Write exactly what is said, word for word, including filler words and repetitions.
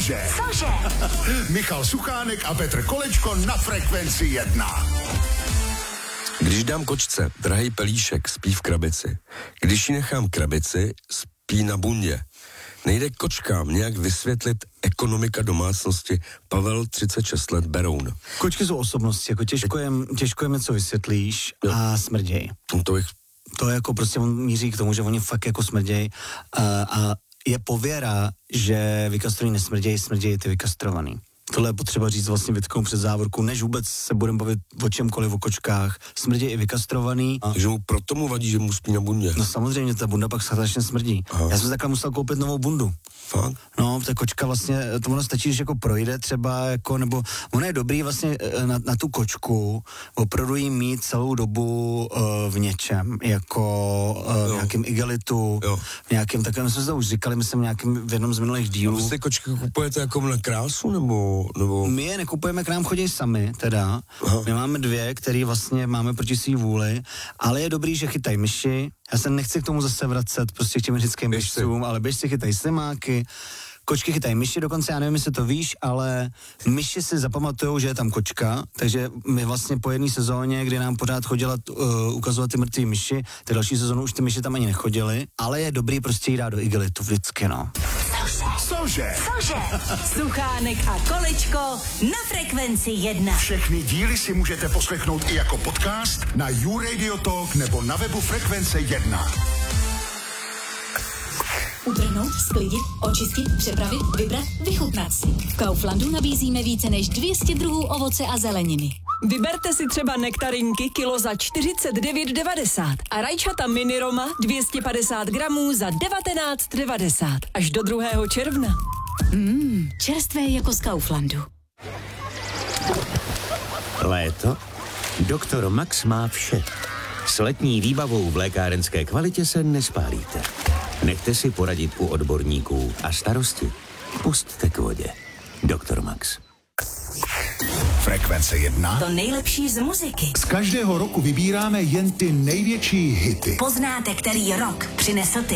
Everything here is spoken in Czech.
Cože? Cože? Michal Suchánek a Petr Kolečko na Frekvenci jedna. Když dám kočce drahej pelíšek, spí v krabici. Když ji nechám krabici, spí na bundě. Nejde kočkám nějak vysvětlit ekonomika domácnosti. Pavel, třicet šest let, Beroun. Kočky jsou osobnosti, jako těžko jim, těžko jim něco vysvětlíš a smrděj. To je... To je jako prostě on míří k tomu, že oni fakt jako smrděj a, a je pověra, že vykastrovaný nesmrděj, smrděj ty vykastrovaný. Tohle je potřeba říct vlastně vytknout před závorku, než vůbec se budeme bavit o čemkoliv, o kočkách. Smrdí i vykastrovaný. A... Takže mu proto mu vadí, že mu spí na bundě. No samozřejmě, ta bunda pak strašně smrdí. Aha. Já jsem takhle musel koupit novou bundu. Fakt? No, ta kočka vlastně, to ono stačí, že jako projde třeba, jako, nebo ono je dobrý vlastně na, na tu kočku opravdu jí mít celou dobu uh, v něčem, jako uh, v nějakém igelitu, jo. v nějakém takovém, my jsme se to už říkali, myslím, nějakým, v jednom z minulých dílů. A vy si kočky kupujete jako na krásu, nebo, nebo... My je nekupujeme, k nám chodí sami, teda. Aha. My máme dvě, které vlastně máme proti svý vůli, ale je dobrý, že chytají myši. Já se nechci k tomu zase vracet, prostě k těm říckým myšcům, ale běžci chytají slimáky, kočky chytají myši, dokonce já nevím, jestli to víš, ale myši si zapamatujou, že je tam kočka, takže my vlastně po jedné sezóně, kdy nám pořád chodila uh, ukazovat ty mrtvý myši, ty další sezónu už ty myši tam ani nechodily, ale je dobrý prostě jít dát do igelitu vždycky, no. Cože? Cože? Suchánek a Kolečko na Frekvenci jedna. Všechny díly si můžete poslechnout i jako podcast na YouRadio Talk nebo na webu Frekvence jedna. Utrhnout, sklidit, očistit, přepravit, vybrat, vychutnat si. V Kauflandu nabízíme více než dvě stě druhů ovoce a zeleniny. Vyberte si třeba nektarinky kilo za čtyřicet devět devadesát a rajčata mini Roma dvě stě padesát gramů za devatenáct devadesát až do druhého června. Mmm, čerstvé jako z Kauflandu. Léto? Doktor Max má vše. S letní výbavou v lékárenské kvalitě se nespálíte. Nechte si poradit u odborníků a starosti pusťte k vodě. Doktor Max. Frekvence jedna. To nejlepší z muziky. Z každého roku vybíráme jen ty největší hity. Poznáte, který rok přinesl ty.